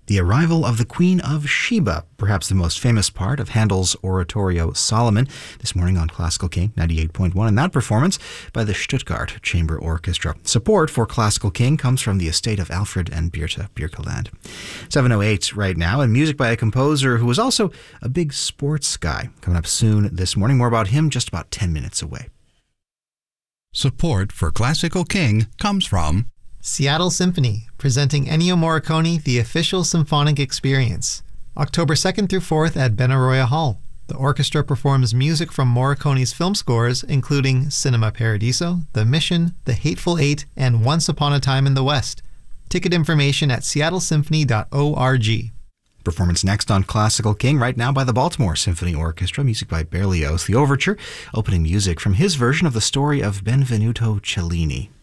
The Arrival of the Queen of Sheba, perhaps the most famous part of Handel's oratorio Solomon, this morning on Classical King 98.1, and that performance by the Stuttgart Chamber Orchestra. Support for Classical King comes from the estate of Alfred and Birte Birkeland. 7:08 right now, and music by a composer who was also a big sports guy. Coming up soon this morning, more about him just about 10 minutes away. Support for Classical King comes from Seattle Symphony, presenting Ennio Morricone, The Official Symphonic Experience. October 2nd through 4th at Benaroya Hall. The orchestra performs music from Morricone's film scores, including Cinema Paradiso, The Mission, The Hateful Eight, and Once Upon a Time in the West. Ticket information at seattlesymphony.org. Performance next on Classical King, right now by the Baltimore Symphony Orchestra, music by Berlioz, the overture, opening music from his version of the story of Benvenuto Cellini.